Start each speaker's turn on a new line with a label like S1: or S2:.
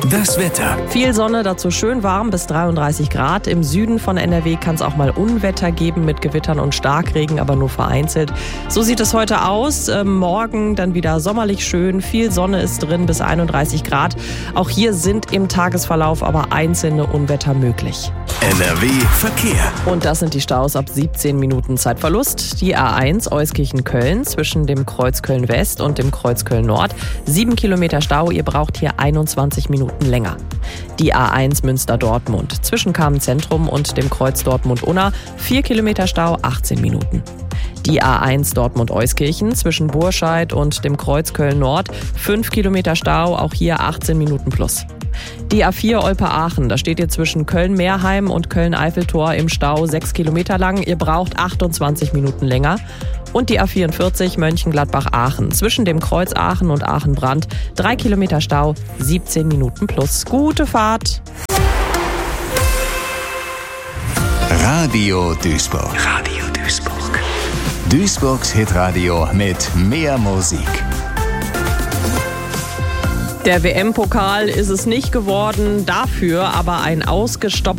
S1: Das Wetter.
S2: Viel Sonne, dazu schön warm bis 33 Grad. Im Süden von NRW kann es auch mal Unwetter geben mit Gewittern und Starkregen, aber nur vereinzelt. So sieht es heute aus. Morgen dann wieder sommerlich schön. Viel Sonne ist drin bis 31 Grad. Auch hier sind im Tagesverlauf aber einzelne Unwetter möglich.
S1: NRW Verkehr.
S2: Und das sind die Staus ab 17 Minuten Zeitverlust. Die A1 Euskirchen-Köln zwischen dem Kreuz Köln-West und dem Kreuz Köln-Nord. 7 Kilometer Stau, ihr braucht hier 21 Minuten länger. Die A1 Münster-Dortmund zwischen Kamenz-Zentrum und dem Kreuz Dortmund-Unna. 4 Kilometer Stau, 18 Minuten. Die A1 Dortmund-Euskirchen zwischen Burscheid und dem Kreuz Köln-Nord. 5 Kilometer Stau, auch hier 18 Minuten plus. Die A4 Olpe-Aachen, da steht ihr zwischen Köln-Meerheim und Köln-Eiffeltor im Stau 6 Kilometer lang. Ihr braucht 28 Minuten länger. Und die A44 Mönchengladbach-Aachen zwischen dem Kreuz Aachen und Aachen-Brand. 3 Kilometer Stau, 17 Minuten plus. Gute Fahrt!
S1: Radio Duisburg. Duisburgs Hitradio mit mehr Musik.
S2: Der WM-Pokal ist es nicht geworden, dafür aber ein ausgestopfter